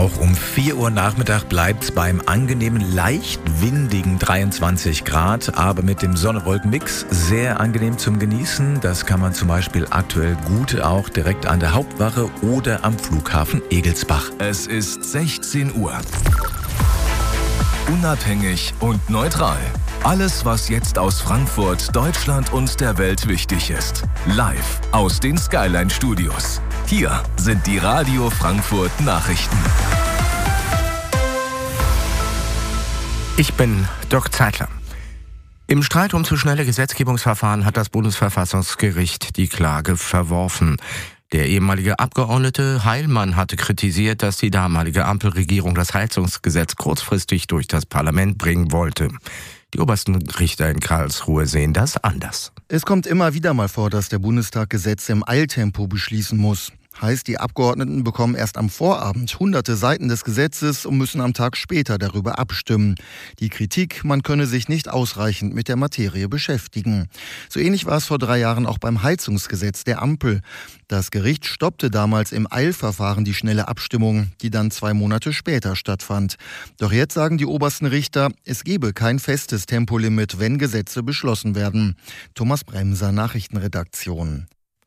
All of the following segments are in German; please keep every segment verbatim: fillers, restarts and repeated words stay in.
Auch um vier Uhr Nachmittag bleibt es beim angenehmen, leicht windigen dreiundzwanzig Grad, aber mit dem Sonne-Wolken-Mix sehr angenehm zum Genießen. Das kann man zum Beispiel aktuell gut auch direkt an der Hauptwache oder am Flughafen Egelsbach. Es ist sechzehn Uhr. Unabhängig und neutral. Alles, was jetzt aus Frankfurt, Deutschland und der Welt wichtig ist. Live aus den Skyline Studios. Hier sind die Radio Frankfurt Nachrichten. Ich bin Dirk Zeitler. Im Streit um zu schnelle Gesetzgebungsverfahren hat das Bundesverfassungsgericht die Klage verworfen. Der ehemalige Abgeordnete Heilmann hatte kritisiert, dass die damalige Ampelregierung das Heizungsgesetz kurzfristig durch das Parlament bringen wollte. Die obersten Richter in Karlsruhe sehen das anders. Es kommt immer wieder mal vor, dass der Bundestag Gesetze im Eiltempo beschließen muss. Heißt, die Abgeordneten bekommen erst am Vorabend hunderte Seiten des Gesetzes und müssen am Tag später darüber abstimmen. Die Kritik, man könne sich nicht ausreichend mit der Materie beschäftigen. So ähnlich war es vor drei Jahren auch beim Heizungsgesetz der Ampel. Das Gericht stoppte damals im Eilverfahren die schnelle Abstimmung, die dann zwei Monate später stattfand. Doch jetzt sagen die obersten Richter, es gebe kein festes Tempolimit, wenn Gesetze beschlossen werden. Thomas Bremser, Nachrichtenredaktion.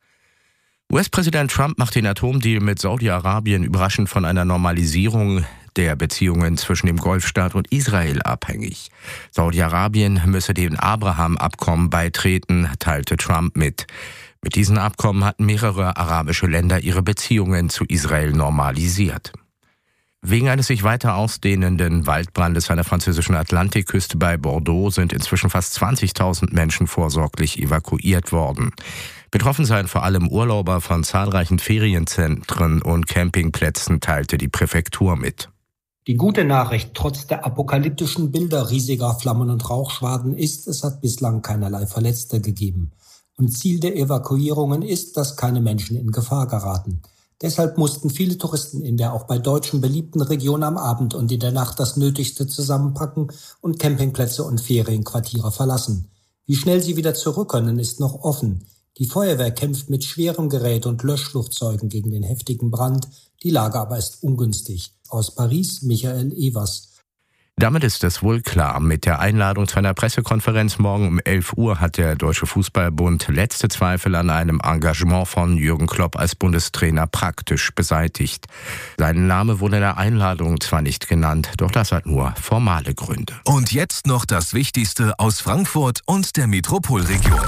U S-Präsident Trump macht den Atomdeal mit Saudi-Arabien überraschend von einer Normalisierung der Beziehungen zwischen dem Golfstaat und Israel abhängig. Saudi-Arabien müsse dem Abraham-Abkommen beitreten, teilte Trump mit. Mit diesen Abkommen hatten mehrere arabische Länder ihre Beziehungen zu Israel normalisiert. Wegen eines sich weiter ausdehnenden Waldbrandes an der französischen Atlantikküste bei Bordeaux sind inzwischen fast zwanzigtausend Menschen vorsorglich evakuiert worden. Betroffen seien vor allem Urlauber von zahlreichen Ferienzentren und Campingplätzen, teilte die Präfektur mit. Die gute Nachricht trotz der apokalyptischen Bilder riesiger Flammen und Rauchschwaden ist, es hat bislang keinerlei Verletzte gegeben. Und Ziel der Evakuierungen ist, dass keine Menschen in Gefahr geraten. Deshalb mussten viele Touristen in der auch bei Deutschen beliebten Region am Abend und in der Nacht das Nötigste zusammenpacken und Campingplätze und Ferienquartiere verlassen. Wie schnell sie wieder zurück können, ist noch offen. Die Feuerwehr kämpft mit schwerem Gerät und Löschflugzeugen gegen den heftigen Brand. Die Lage aber ist ungünstig. Aus Paris, Michael Evers. Damit ist es wohl klar. Mit der Einladung zu einer Pressekonferenz morgen um elf Uhr hat der Deutsche Fußballbund letzte Zweifel an einem Engagement von Jürgen Klopp als Bundestrainer praktisch beseitigt. Sein Name wurde in der Einladung zwar nicht genannt, doch das hat nur formale Gründe. Und jetzt noch das Wichtigste aus Frankfurt und der Metropolregion.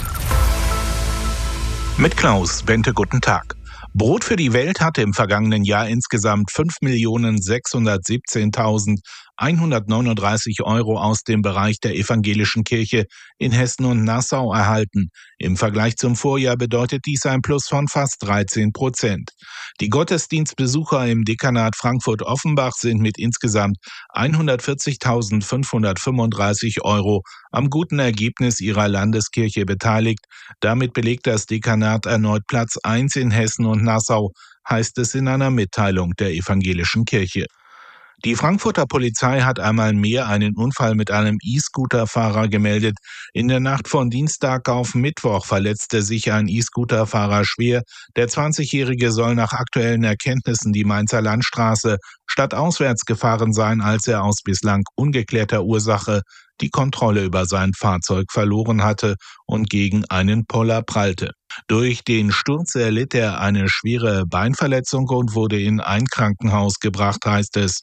Mit Klaus Bente, guten Tag. Brot für die Welt hatte im vergangenen Jahr insgesamt fünf Millionen sechshundertsiebzehntausendeinhundertneununddreißig Euro aus dem Bereich der evangelischen Kirche in Hessen und Nassau erhalten. Im Vergleich zum Vorjahr bedeutet dies ein Plus von fast dreizehn Prozent. Die Gottesdienstbesucher im Dekanat Frankfurt-Offenbach sind mit insgesamt hundertvierzigtausendfünfhundertfünfunddreißig Euro am guten Ergebnis ihrer Landeskirche beteiligt. Damit belegt das Dekanat erneut Platz eins in Hessen und Nassau, heißt es in einer Mitteilung der evangelischen Kirche. Die Frankfurter Polizei hat einmal mehr einen Unfall mit einem E-Scooter-Fahrer gemeldet. In der Nacht von Dienstag auf Mittwoch verletzte sich ein E-Scooter-Fahrer schwer. Der zwanzigjährige soll nach aktuellen Erkenntnissen die Mainzer Landstraße stadtauswärts gefahren sein, als er aus bislang ungeklärter Ursache die Kontrolle über sein Fahrzeug verloren hatte und gegen einen Poller prallte. Durch den Sturz erlitt er eine schwere Beinverletzung und wurde in ein Krankenhaus gebracht, heißt es.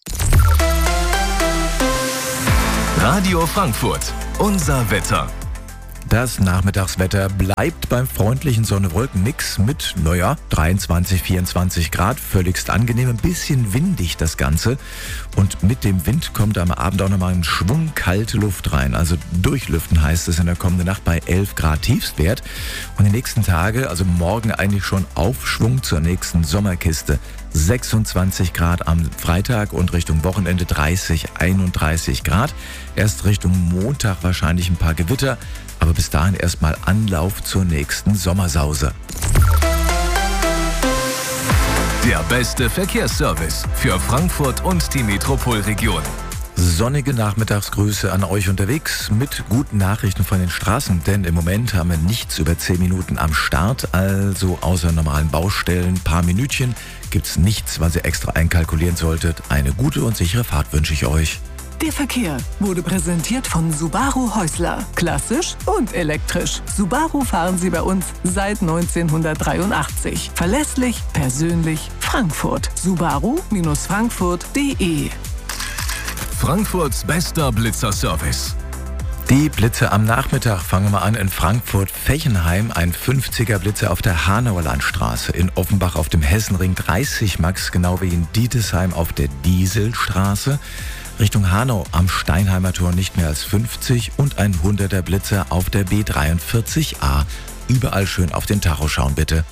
Radio Frankfurt, unser Wetter. Das Nachmittagswetter bleibt beim freundlichen Sonne-Wolken-Mix mit, naja, dreiundzwanzig, vierundzwanzig Grad, völligst angenehm, ein bisschen windig das Ganze. Und mit dem Wind kommt am Abend auch nochmal ein Schwung kalte Luft rein. Also durchlüften heißt es in der kommenden Nacht bei elf Grad Tiefstwert. Und die nächsten Tage, also morgen eigentlich schon Aufschwung zur nächsten Sommerkiste. sechsundzwanzig Grad am Freitag und Richtung Wochenende dreißig, einunddreißig Grad. Erst Richtung Montag wahrscheinlich ein paar Gewitter, aber bis dahin erstmal Anlauf zur nächsten Sommersause. Der beste Verkehrsservice für Frankfurt und die Metropolregion. Sonnige Nachmittagsgrüße an euch unterwegs mit guten Nachrichten von den Straßen, denn im Moment haben wir nichts über zehn Minuten am Start, also außer normalen Baustellen, paar Minütchen, gibt's nichts, was ihr extra einkalkulieren solltet. Eine gute und sichere Fahrt wünsche ich euch. Der Verkehr wurde präsentiert von Subaru Häusler. Klassisch und elektrisch. Subaru fahren Sie bei uns seit neunzehnhundertdreiundachtzig. Verlässlich, persönlich, Frankfurt. Subaru Frankfurt punkt de. Frankfurts bester Blitzerservice. Die Blitze am Nachmittag, fangen wir mal an in Frankfurt-Fechenheim, ein fünfziger Blitzer auf der Hanauer Landstraße, in Offenbach auf dem Hessenring dreißig Max, genau wie in Dietesheim auf der Dieselstraße. Richtung Hanau am Steinheimer Tor nicht mehr als fünfzig und ein hunderter Blitzer auf der B dreiundvierzig A. Überall schön auf den Tacho schauen, bitte.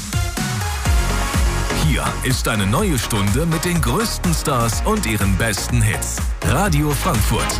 Hier ist eine neue Stunde mit den größten Stars und ihren besten Hits. Radio Frankfurt.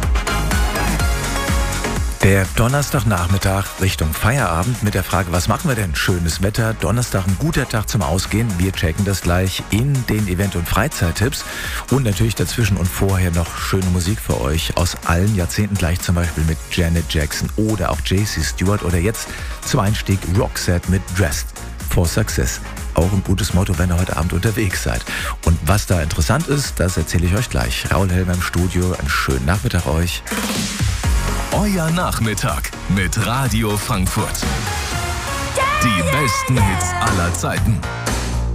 Der Donnerstagnachmittag Richtung Feierabend mit der Frage, was machen wir denn? Schönes Wetter, Donnerstag ein guter Tag zum Ausgehen. Wir checken das gleich in den Event- und Freizeittipps. Und natürlich dazwischen und vorher noch schöne Musik für euch aus allen Jahrzehnten, gleich zum Beispiel mit Janet Jackson oder auch J C Stewart oder jetzt zum Einstieg Roxette mit Dressed for Success. Auch ein gutes Motto, wenn ihr heute Abend unterwegs seid. Und was da interessant ist, das erzähle ich euch gleich. Raul Helmer im Studio, einen schönen Nachmittag euch. Euer Nachmittag mit Radio Frankfurt. Die besten Hits aller Zeiten.